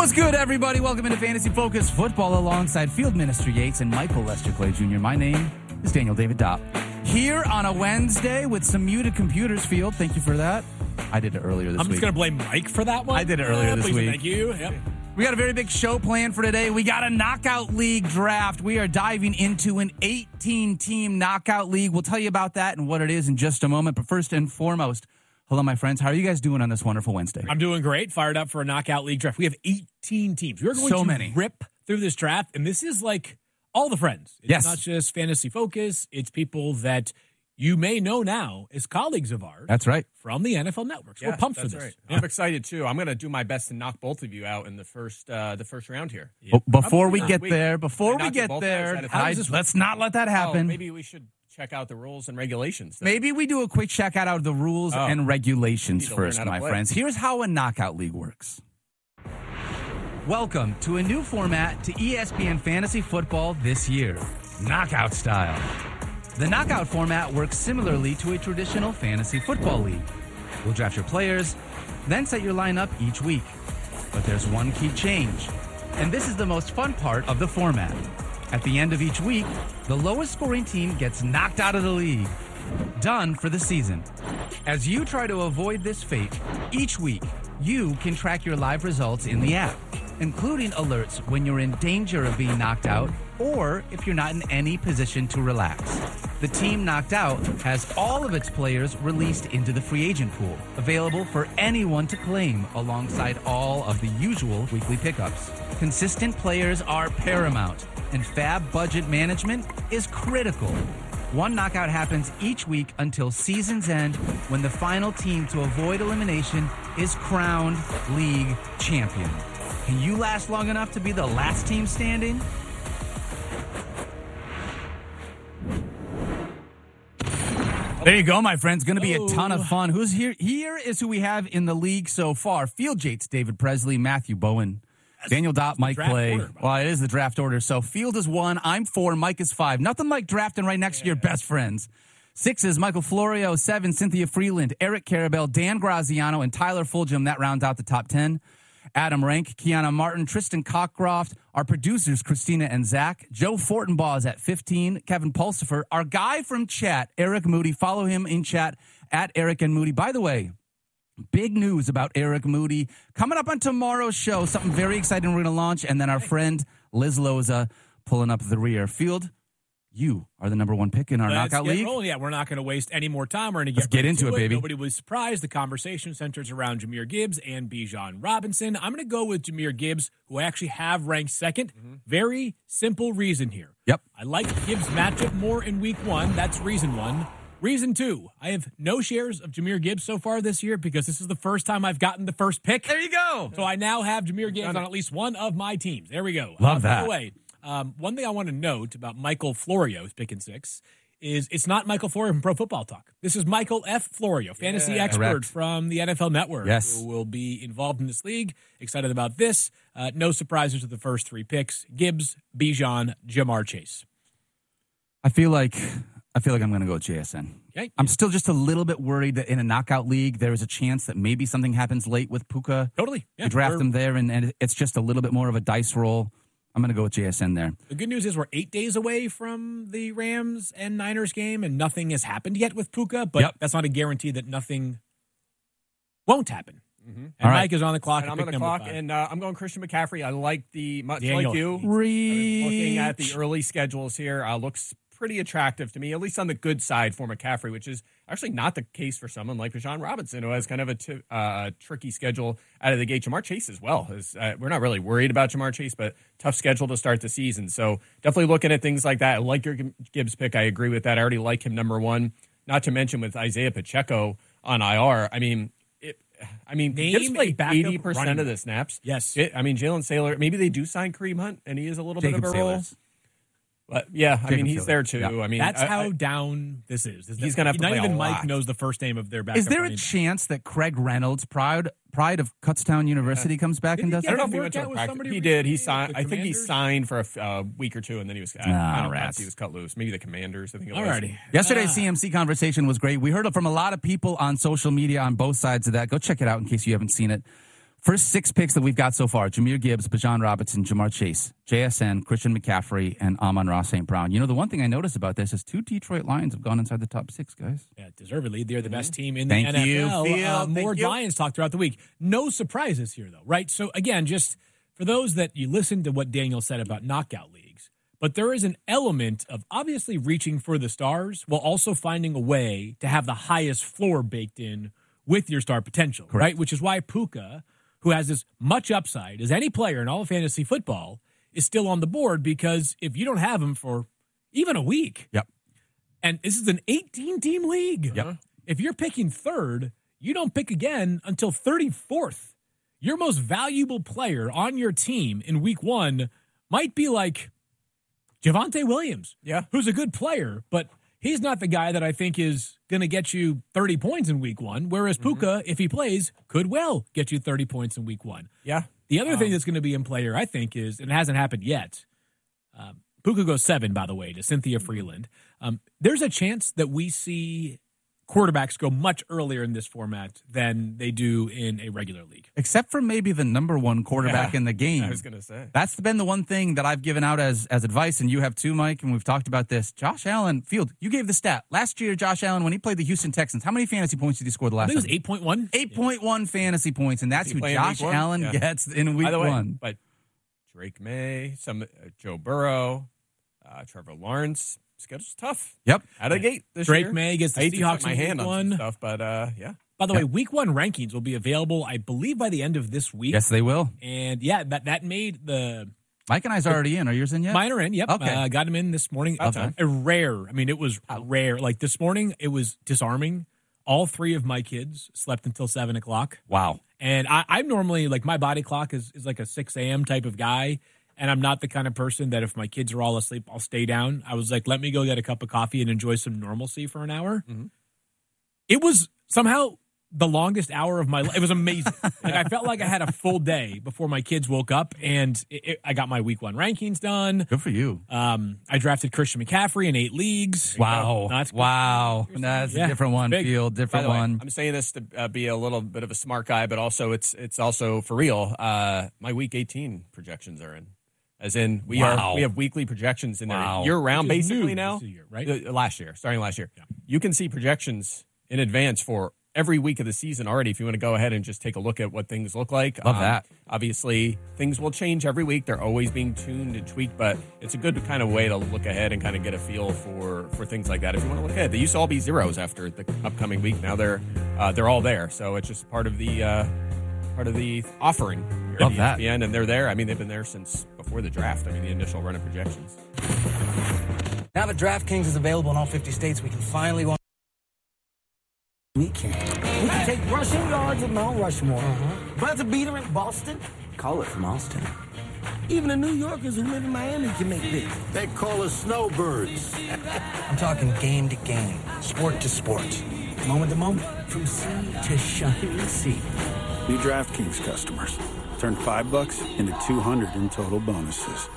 What's good, everybody? Welcome into Fantasy Focus Football alongside Field Minister Yates and Michael Lester Clay Jr. My name is Daniel David Dopp. Here on a Wednesday with some muted computers, Field. Thank you for that. I did it earlier this week. I'm just going to blame Mike for that one. I did it earlier this week. Thank you. Yep. We got a very big show planned for today. We got a knockout league draft. We are diving into an 18-team knockout league. We'll tell you about that and what it is in just a moment. But first and foremost, hello, my friends. How are you guys doing on this wonderful Wednesday? I'm doing great. Fired up for a knockout league draft. We have 18 teams. We're going to rip through this draft, and this is like all the friends. It's not just Fantasy Focus. It's people that you may know now as colleagues of ours. That's right. From the NFL Network. So we're pumped for this. Right. I'm excited, too. I'm going to do my best to knock both of you out in the first round here. Yep. Before we get there, let's not let that happen. Maybe we should check out the rules and regulations. Maybe we do a quick check out of the rules and regulations first, my friends. Here's how a knockout league works. Welcome to a new format to ESPN Fantasy Football this year, knockout style. The knockout format works similarly to a traditional fantasy football league. You'll draft your players, then set your lineup each week. But there's one key change, and this is the most fun part of the format. At the end of each week, the lowest scoring team gets knocked out of the league. Done for the season. As you try to avoid this fate, each week, you can track your live results in the app, including alerts when you're in danger of being knocked out or if you're not in any position to relax. The team knocked out has all of its players released into the free agent pool, available for anyone to claim alongside all of the usual weekly pickups. Consistent players are paramount, and fab budget management is critical. One knockout happens each week until season's end, when the final team to avoid elimination is crowned league champion. Can you last long enough to be the last team standing? There you go, my friends. Going to be a ton of fun. Who's here? Here is who we have in the league so far. Field Yates, David Presley, Matthew Bowen, Daniel Dopp, Mike Clay. Well, it is the draft order. So Field is 1, I'm 4, Mike is 5. Nothing like drafting right next to your best friends. 6 is Michael Florio, 7, Cynthia Freeland, Eric Carabell, Dan Graziano, and Tyler Fulgham. That rounds out the top 10. Adam Rank, Kiana Martin, Tristan Cockcroft, our producers, Christina and Zach. Joe Fortenbaugh is at 15. Kevin Pulsifer, our guy from chat, Eric Moody. Follow him in chat at Eric and Moody. By the way, big news about Eric Moody coming up on tomorrow's show. Something very exciting we're going to launch. And then our friend Liz Loza pulling up the rear. Field, you are the number 1 pick in our knockout league. Yeah, we're not going to waste any more time. We're going to get into it, baby. Nobody was surprised. The conversation centers around Jahmyr Gibbs and Bijan Robinson. I'm going to go with Jahmyr Gibbs, who I actually have ranked second. Very simple reason here. Yep. I like Gibbs' matchup more in week 1. That's reason 1. Reason 2, I have no shares of Jahmyr Gibbs so far this year because this is the first time I've gotten the first pick. There you go. So I now have Jahmyr Gibbs on at least one of my teams. There we go. Love that. By the way, one thing I want to note about Michael Florio, who's picking 6, is it's not Michael Florio from Pro Football Talk. This is Michael F. Florio, fantasy expert from the NFL Network, who will be involved in this league. Excited about this. No surprises with the first 3 picks. Gibbs, Bijan, Jamar Chase. I feel like I'm going to go with JSN. Okay. I'm still just a little bit worried that in a knockout league, there is a chance that maybe something happens late with Puka. Totally. Yeah, you draft him there, and it's just a little bit more of a dice roll. I'm going to go with JSN there. The good news is we're 8 days away from the Rams and Niners game, and nothing has happened yet with Puka, but that's not a guarantee that nothing won't happen. And Mike is on the clock. And I'm on the clock, and I'm going Christian McCaffrey. I like much Daniel. like you. Looking at the early schedules here, looks pretty attractive to me, at least on the good side for McCaffrey, which is actually not the case for someone like Bijan Robinson, who has kind of a tricky schedule out of the gate. Jamar Chase as well. We're not really worried about Jamar Chase, but tough schedule to start the season. So definitely looking at things like that. I like your Gibbs pick. I agree with that. I already like him number 1. Not to mention with Isaiah Pacheco on IR. Gibbs played 80% of the snaps. Yes. Jalen Saylor, maybe they do sign Kareem Hunt, and he is a little Jacob bit of a role. But yeah, he's there too. Yeah. That's how down this is. He's going to have to play Not even a Mike lot. knows the first name of their backup. Is there a chance that Craig Reynolds, pride of Kutztown University, comes back and does I don't know if he he went to work a out with practice. somebody He did. He recently? signed. The I think he Commanders? signed for a week or 2, and then he was. I don't know. He was cut loose. Maybe the Commanders. I think it was. Alrighty. Yesterday's CMC conversation was great. We heard from a lot of people on social media on both sides of that. Go check it out in case you haven't seen it. First 6 picks that we've got so far: Jahmyr Gibbs, Bijan Robinson, Jamar Chase, JSN, Christian McCaffrey, and Amon-Ra St. Brown. The one thing I noticed about this is 2 Detroit Lions have gone inside the top 6, guys. Yeah, deservedly. They're the best team in the NFL. More Lions talk throughout the week. No surprises here, though, right? So, again, just for those that you listened to what Daniel said about knockout leagues, but there is an element of obviously reaching for the stars while also finding a way to have the highest floor baked in with your star potential, Correct. right? Which is why Puka, who has as much upside as any player in all of fantasy football, is still on the board, because if you don't have him for even a week, Yep. and this is an 18-team league, Yep. if you're picking third, you don't pick again until 34th. Your most valuable player on your team in week 1 might be like Javonte Williams, who's a good player, but he's not the guy that I think is going to get you 30 points in week 1, whereas Puka, if he plays, could well get you 30 points in week 1. Yeah. The other thing that's going to be in play here, I think, is, and it hasn't happened yet, Puka goes 7, by the way, to Cynthia Freeland. There's a chance that we see quarterbacks go much earlier in this format than they do in a regular league. Except for maybe the number 1 quarterback in the game. I was going to say. That's been the one thing that I've given out as advice, and you have too, Mike, and we've talked about this. Josh Allen, Field, you gave the stat. Last year, Josh Allen, when he played the Houston Texans, how many fantasy points did he score the last time? I think it was 8.1. 8.1 fantasy points, and that's who Josh Allen gets in week 1. But Drake May, Joe Burrow, Trevor Lawrence. Schedule's tough. Yep. Out of the gate this Drake year. May gets the Seahawks in week 1. Stuff, but yeah. By the way, week 1 rankings will be available, I believe, by the end of this week. Yes, they will. And yeah, that made the... Mike and I's already in. Are yours in yet? Mine are in, yep. Okay. Got them in this morning. Okay. Rare. I mean, it was rare. Like this morning, it was disarming. All 3 of my kids slept until 7 o'clock. Wow. And I'm normally, like, my body clock is like a 6 a.m. type of guy. And I'm not the kind of person that if my kids are all asleep, I'll stay down. I was like, let me go get a cup of coffee and enjoy some normalcy for an hour. Mm-hmm. It was somehow the longest hour of my life. It was amazing. I felt like I had a full day before my kids woke up, and I got my week 1 rankings done. Good for you. I drafted Christian McCaffrey in 8 leagues. Wow. That's a different one, Field. Different one. I'm saying this to be a little bit of a smart guy, but also it's also for real. My week 18 projections are in. As in, we have weekly projections in there year round, basically now. Year, right? Starting last year. Yeah. You can see projections in advance for every week of the season already. If you want to go ahead and just take a look at what things look like, love that. Obviously, things will change every week. They're always being tuned and tweaked, but it's a good kind of way to look ahead and kind of get a feel for things like that. If you want to look ahead, they used to all be zeros after the upcoming week. Now they're all there, so it's just part of the offering. Love that. ESPN, and they're there. I mean, they've been there since before the draft. I mean, the initial run of projections. Now that DraftKings is available in all 50 states, we can finally go. We can take rushing yards at Mount Rushmore. Buzzer beater in Boston. Call it from Austin. Even the New Yorkers who live in Miami can make this. They call us snowbirds. I'm talking game to game, sport to sport, moment to moment, from sea to shining sea. New DraftKings customers. Turn $5 into $200 in total bonuses.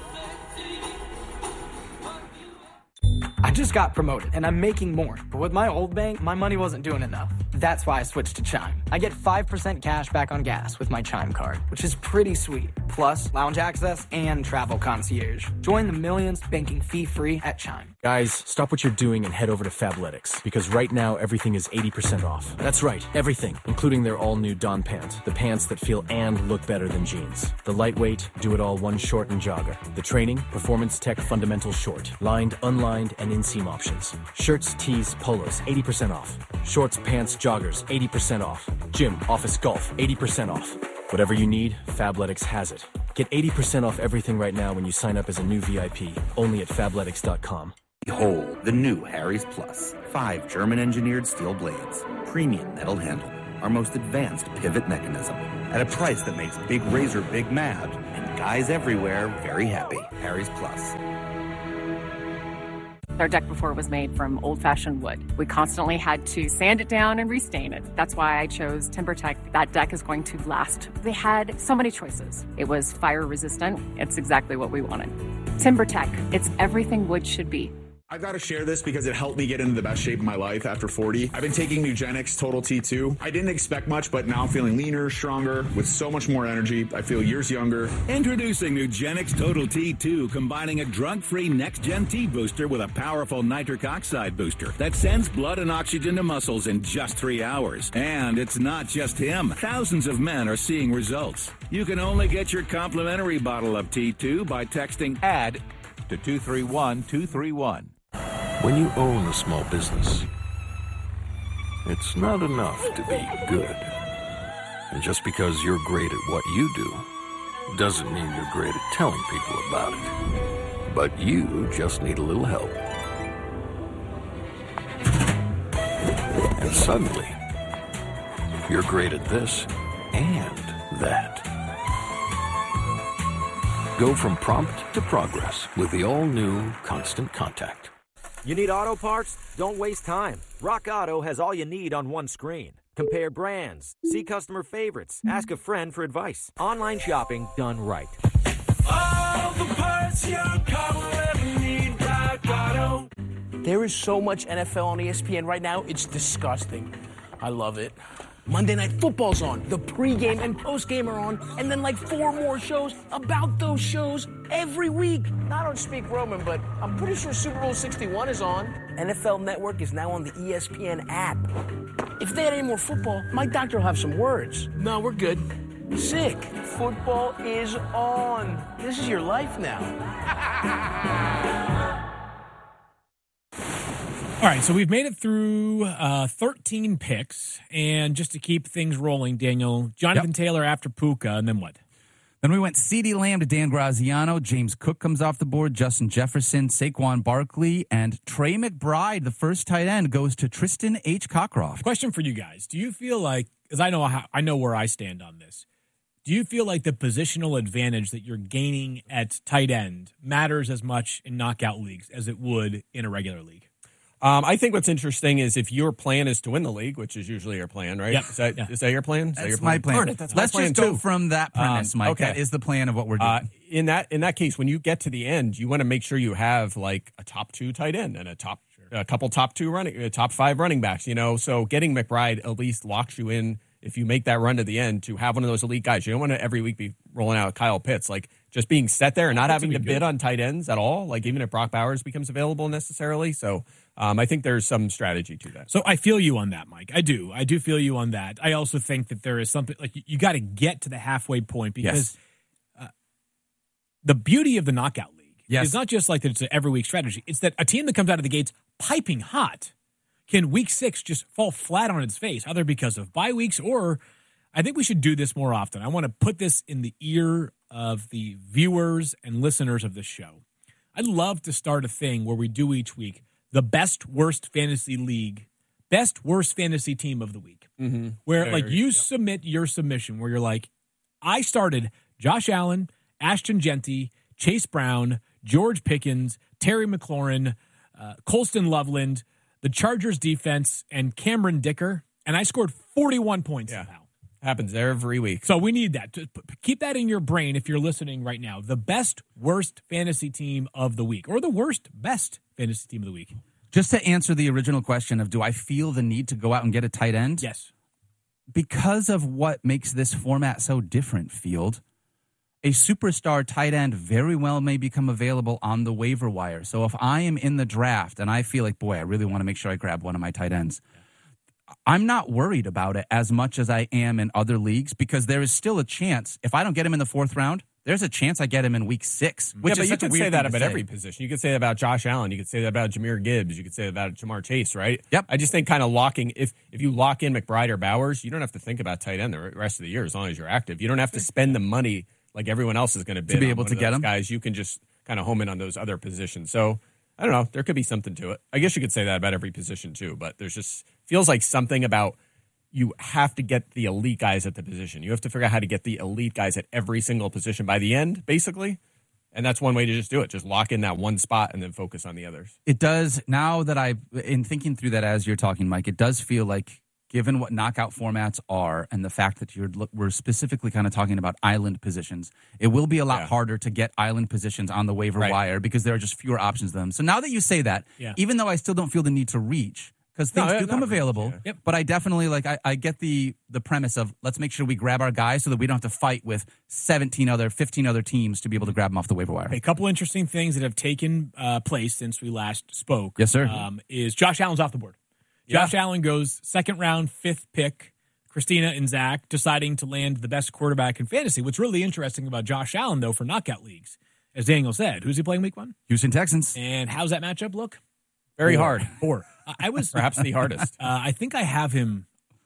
I just got promoted, and I'm making more. But with my old bank, my money wasn't doing enough. That's why I switched to Chime. I get 5% cash back on gas with my Chime card, which is pretty sweet. Plus, lounge access and travel concierge. Join the millions banking fee-free at Chime. Guys, stop what you're doing and head over to Fabletics, because right now everything is 80% off. That's right, everything, including their all-new Dawn pant. The pants that feel and look better than jeans. The lightweight, do-it-all one short and jogger. The training, performance tech fundamental short. Lined, unlined, and inseam options. Shirts, tees, polos, 80% off. Shorts, pants, joggers, 80% off. Gym, office, golf, 80% off. Whatever you need, Fabletics has it. Get 80% off everything right now when you sign up as a new VIP, only at Fabletics.com. Behold, the new Harry's Plus. 5 German-engineered steel blades, premium metal handle, our most advanced pivot mechanism, at a price that makes Big Razor big mad, and guys everywhere very happy. Harry's Plus. Our deck before was made from old-fashioned wood. We constantly had to sand it down and restain it. That's why I chose TimberTech. That deck is going to last. They had so many choices. It was fire resistant. It's exactly what we wanted. TimberTech, it's everything wood should be. I got to share this because it helped me get into the best shape of my life after 40. I've been taking Nugenix Total T2. I didn't expect much, but now I'm feeling leaner, stronger, with so much more energy. I feel years younger. Introducing Nugenix Total T2, combining a drug-free next-gen T booster with a powerful nitric oxide booster that sends blood and oxygen to muscles in just 3 hours. And it's not just him. Thousands of men are seeing results. You can only get your complimentary bottle of T2 by texting ADD to 231231. When you own a small business, it's not enough to be good. And just because you're great at what you do, doesn't mean you're great at telling people about it. But you just need a little help. And suddenly, you're great at this and that. Go from prompt to progress with the all-new Constant Contact. You need auto parts? Don't waste time. Rock Auto has all you need on one screen. Compare brands, see customer favorites, ask a friend for advice. Online shopping done right. All the parts your car will ever need, Rock Auto. There is so much NFL on ESPN right now, it's disgusting. I love it. Monday Night Football's on, the pregame and postgame are on, and then like 4 more shows about those shows every week. I don't speak Roman, but I'm pretty sure Super Bowl 61 is on. NFL Network is now on the ESPN app. If they had any more football, my doctor will have some words. No, we're good. Sick. Football is on. This is your life now. All right, so we've made it through 13 picks, and just to keep things rolling, Daniel, Jonathan Taylor after Puka, and then what? Then we went CeeDee Lamb to Dan Graziano, James Cook comes off the board, Justin Jefferson, Saquon Barkley, and Trey McBride, the first tight end, goes to Tristan H. Cockcroft. Question for you guys. Do you feel like, because I know where I stand on this, do you feel like the positional advantage that you're gaining at tight end matters as much in knockout leagues as it would in a regular league? I think what's interesting is if your plan is to win the league, which is usually your plan, right? Yep. Is that your plan? That's my plan. Let's just go from that premise, Mike. Okay. That is the plan of what we're doing. In that case, when you get to the end, you want to make sure you have like a top 2 tight end and a couple top 5 running backs. So getting McBride at least locks you in if you make that run to the end to have one of those elite guys. You don't want to every week be rolling out Kyle Pitts. Like just being set there and not having to bid on tight ends at all. Like even if Brock Bowers becomes available necessarily. So I think there's some strategy to that. So I feel you on that, Mike. I do feel you on that. I also think that there is something like you got to get to the halfway point because the beauty of the knockout league is not just like that it's an every week strategy. It's that a team that comes out of the gates piping hot can week 6 just fall flat on its face, either because of bye weeks or I think we should do this more often. I want to put this in the ear of the viewers and listeners of this show. I'd love to start a thing where we do each week the best, worst fantasy league, best, worst fantasy team of the week. Mm-hmm. Where you submit your submission where you're like, I started Josh Allen, Ashton Genty, Chase Brown, George Pickens, Terry McLaurin, Colston Loveland, the Chargers defense, and Cameron Dicker, and I scored 41 points somehow. Happens every week. So we need that. Keep that in your brain if you're listening right now. The best, worst fantasy team of the week, or the worst, best fantasy team of the week. Just to answer the original question of do I feel the need to go out and get a tight end? Yes. Because of what makes this format so different, Field, a superstar tight end very well may become available on the waiver wire. So if I am in the draft and I feel like, boy, I really want to make sure I grab one of my tight ends, I'm not worried about it as much as I am in other leagues because there is still a chance. If I don't get him in the 4th round, there's a chance I get him in week 6. Which is you could say that about every position. You could say that about Josh Allen. You could say that about Jahmyr Gibbs. You could say that about Jamar Chase, right? Yep. I just think kind of locking, if you lock in McBride or Bowers, you don't have to think about tight end the rest of the year as long as you're active. You don't have to spend the money like everyone else is going to bid to be able to get them. Guys, you can just kind of home in on those other positions. So I don't know. There could be something to it. I guess you could say that about every position too, but there's just feels like something about you have to get the elite guys at the position. You have to figure out how to get the elite guys at every single position by the end, basically. And that's one way to just do it. Just lock in that one spot and then focus on the others. It does. Now that in thinking through that as you're talking, Mike, it does feel like given what knockout formats are and the fact that we're specifically kind of talking about island positions, it will be a lot harder to get island positions on the waiver wire because there are just fewer options than them. So now that you say that, even though I still don't feel the need to reach, because things do come available, but I definitely I get the premise of let's make sure we grab our guys so that we don't have to fight with 15 other teams to be able to grab them off the waiver wire. A couple interesting things that have taken place since we last spoke. Yes, sir. Is Josh Allen's off the board. Josh Allen goes second round, 5th pick. Christina and Zach deciding to land the best quarterback in fantasy. What's really interesting about Josh Allen, though, for knockout leagues, as Daniel said, who's he playing week 1? Houston Texans. And how's that matchup look? Very hard. 4. I was perhaps the hardest. I think I have him,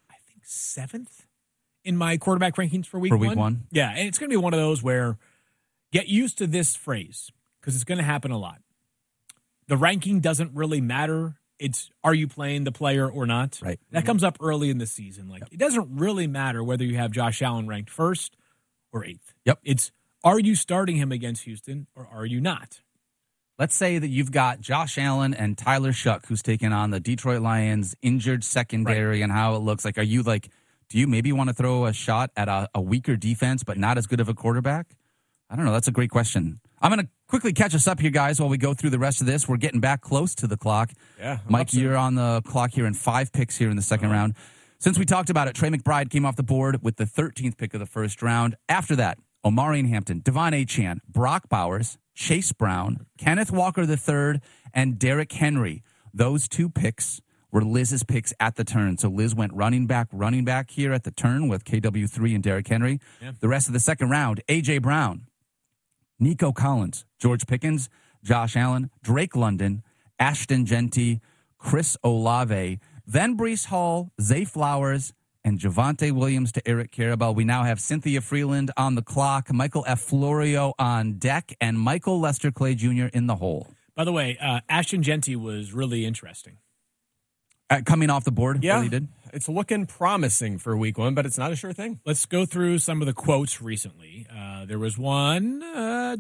7th in my quarterback rankings for week 1. Yeah, and it's going to be one of those where get used to this phrase because it's going to happen a lot. The ranking doesn't really matter. It's are you playing the player or not? Right. That comes up early in the season. It doesn't really matter whether you have Josh Allen ranked 1st or 8th. Yep. It's are you starting him against Houston or are you not? Let's say that you've got Josh Allen and Tyler Shuck, who's taking on the Detroit Lions injured secondary and how it looks. Are you do you maybe want to throw a shot at a weaker defense but not as good of a quarterback? I don't know. That's a great question. I'm going to quickly catch us up here, guys, while we go through the rest of this. We're getting back close to the clock. Yeah, Mike, you're on the clock here in 5 picks here in the second round. Since we talked about it, Trey McBride came off the board with the 13th pick of the first round. After that, Omarion Hampton, Devon Achane, Brock Bowers, Chase Brown, Kenneth Walker III, and Derrick Henry. Those 2 picks were Liz's picks at the turn. So Liz went running back here at the turn with KW3 and Derrick Henry. Yeah. The rest of the second round, A.J. Brown, Nico Collins, George Pickens, Josh Allen, Drake London, Ashton Genty, Chris Olave, then Breece Hall, Zay Flowers, and Javonte Williams to Eric Carabell. We now have Cynthia Freeland on the clock, Michael F. Florio on deck, and Michael Lester Clay Jr. in the hole. By the way, Ashton Genty was really interesting. Coming off the board, yeah, really did. It's looking promising for week 1, but it's not a sure thing. Let's go through some of the quotes recently. There was one. I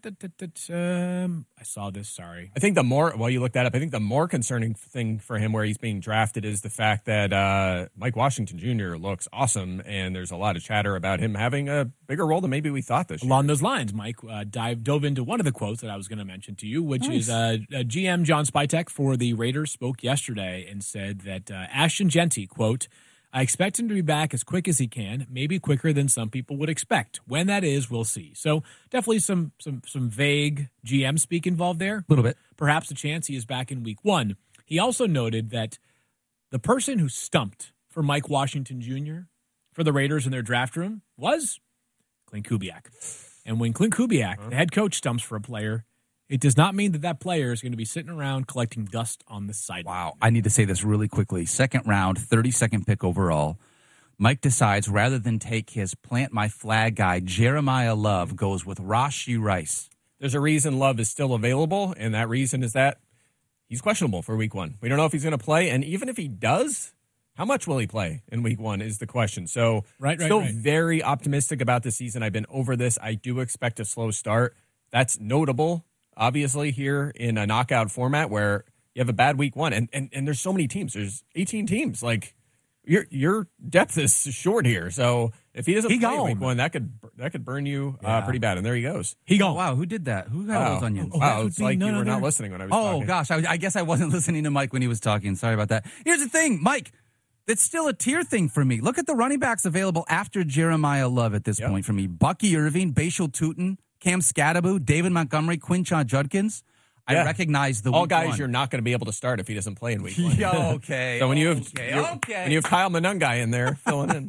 saw this. Sorry. I think you looked that up, I think the more concerning thing for him where he's being drafted is the fact that Mike Washington Jr. looks awesome, and there's a lot of chatter about him having a bigger role than maybe we thought this year. Along those lines, Mike dove into one of the quotes that I was going to mention to you, which is GM John Spytek for the Raiders spoke yesterday and said that Ashton Genty, quote, I expect him to be back as quick as he can, maybe quicker than some people would expect. When that is, we'll see. So definitely some vague GM speak involved there. A little bit. Perhaps a chance he is back in week 1. He also noted that the person who stumped for Mike Washington Jr. for the Raiders in their draft room was Clint Kubiak. And when Clint Kubiak, the head coach, stumps for a player, it does not mean that player is going to be sitting around collecting dust on the sideline. Wow. I need to say this really quickly. Second round, 32nd pick overall. Mike decides rather than take his plant my flag guy, Jeremiah Love, goes with Rashee Rice. There's a reason Love is still available, and that reason is that he's questionable for week 1. We don't know if he's going to play, and even if he does, how much will he play in week 1 is the question. So still very optimistic about the season. I've been over this. I do expect a slow start. That's notable, obviously, here in a knockout format where you have a bad week 1, and there's so many teams. There's 18 teams. Your depth is short here. So if he doesn't play week 1, that could burn you pretty bad. And there he goes. He gone. Wow, who did that? Who got all those onions? It's like you were not listening when I was talking. Oh, gosh. I guess I wasn't listening to Mike when he was talking. Sorry about that. Here's the thing, Mike. It's still a tier thing for me. Look at the running backs available after Jeremiah Love at this point for me. Bucky Irving, Bashal Tutin, Cam Scatterbo, David Montgomery, Quinshon Judkins. I recognize the all guys 1. You're not going to be able to start if he doesn't play in week 1. Okay. So when you have when you have Kyle Monungai in there filling in.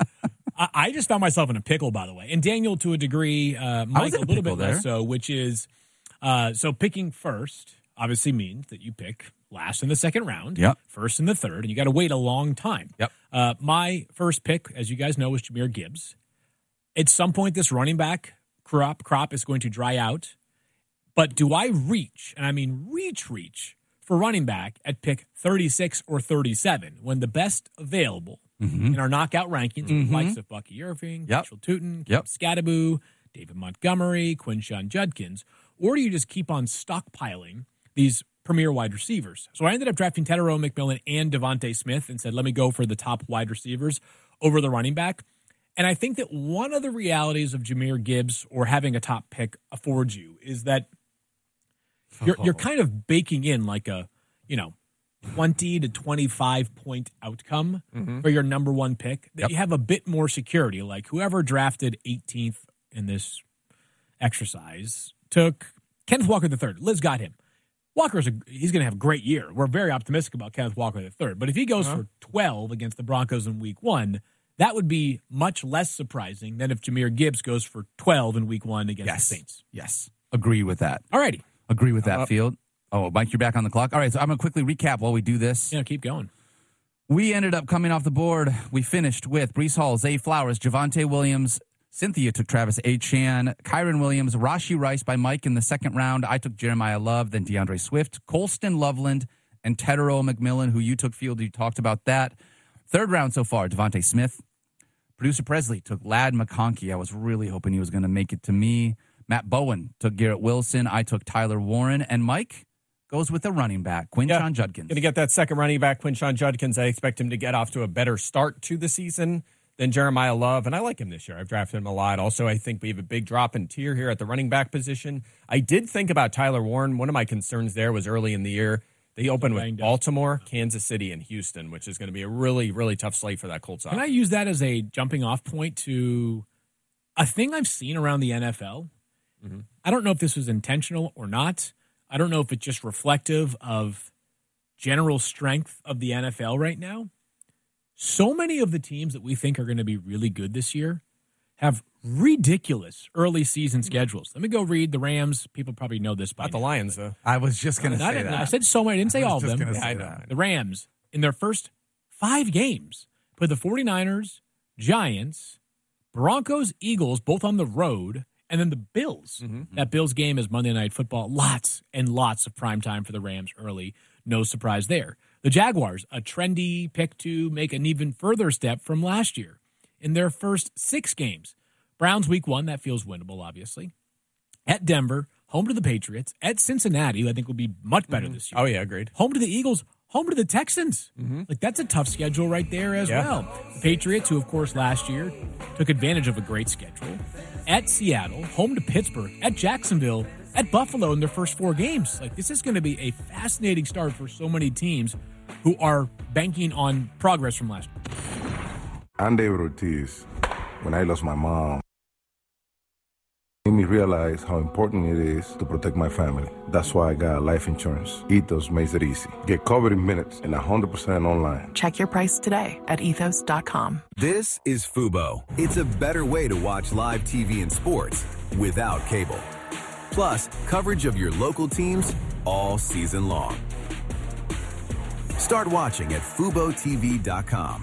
I just found myself in a pickle, by the way. And Daniel, to a degree, Mike a little bit less so, which is so picking first obviously means that you pick last in the second round, first in the third, and you got to wait a long time. My first pick, as you guys know, was Jahmyr Gibbs. At some point, this running back crop is going to dry out. But do I reach, and I mean reach for running back at pick 36 or 37 when the best available in our knockout rankings, the likes of Bucky Irving, Bashal Tutin, Scatterbo, David Montgomery, Quinshon Judkins, or do you just keep on stockpiling these premier wide receivers. So I ended up drafting Tetairoa McMillan and Devontae Smith and said, let me go for the top wide receivers over the running back. And I think that one of the realities of Jahmyr Gibbs or having a top pick affords you is that you're kind of baking in like a, 20 to 25 point outcome for your number one pick, that you have a bit more security. Like whoever drafted 18th in this exercise took Kenneth Walker III. Liz got him. He's going to have a great year. We're very optimistic about Kenneth Walker III. But if he goes for 12 against the Broncos in week 1, that would be much less surprising than if Jahmyr Gibbs goes for 12 in week 1 against the Saints. Yes. Agree with that. All righty. Agree with that, Field. Oh, Mike, you're back on the clock. All right, so I'm going to quickly recap while we do this. Yeah, keep going. We ended up coming off the board. We finished with Breece Hall, Zay Flowers, Javonte Williams. Cynthia took Travis Etienne, Kyron Williams, Rashee Rice by Mike in the second round. I took Jeremiah Love, then DeAndre Swift, Colston Loveland, and Tetairoa McMillan, who you took, Field. You talked about that. Third round so far, Devontae Smith. Producer Presley took Ladd McConkey. I was really hoping he was going to make it to me. Matt Bowen took Garrett Wilson. I took Tyler Warren. And Mike goes with the running back, Quinshon Judkins. Going to get that second running back, Quinshon Judkins. I expect him to get off to a better start to the season than Jeremiah Love, and I like him this year. I've drafted him a lot. Also, I think we have a big drop in tier here at the running back position. I did think about Tyler Warren. One of my concerns there was early in the year, they opened with Baltimore, Kansas City, and Houston, which is going to be a really, really tough slate for that Colts offense. Can I use that as a jumping off point to a thing I've seen around the NFL? I don't know if this was intentional or not. I don't know if it's just reflective of general strength of the NFL right now. So many of the teams that we think are going to be really good this year have ridiculous early season schedules. Let me go read the Rams. People probably know this by Not the Lions, though. I was just going to say that. I said so many. I didn't say all of them. I know. The Rams, in their first 5 games, played the 49ers, Giants, Broncos, Eagles, both on the road, and then the Bills. That Bills game is Monday Night Football. Lots and lots of prime time for the Rams early. No surprise there. The Jaguars, a trendy pick to make an even further step from last year. In their first 6 games, Browns week 1, that feels winnable, obviously. At Denver, home to the Patriots. At Cincinnati, who I think will be much better this year. Oh, yeah, agreed. Home to the Eagles. Home to the Texans. Like, that's a tough schedule right there as well. The Patriots, who, of course, last year took advantage of a great schedule. At Seattle, home to Pittsburgh. At Jacksonville, at Buffalo in their first 4 games. Like, this is going to be a fascinating start for so many teams who are banking on progress from last year. I'm David Ortiz. When I lost my mom, it made me realize how important it is to protect my family. That's why I got life insurance. Ethos makes it easy. Get covered in minutes and 100% online. Check your price today at ethos.com. This is Fubo. It's a better way to watch live TV and sports without cable. Plus, coverage of your local teams all season long. Start watching at FuboTV.com.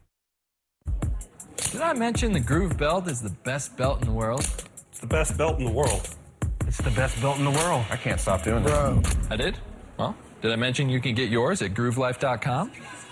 Did I mention the Groove Belt is the best belt in the world? It's the best belt in the world. It's the best belt in the world. I can't stop doing that. I did? Well, did I mention you can get yours at GrooveLife.com?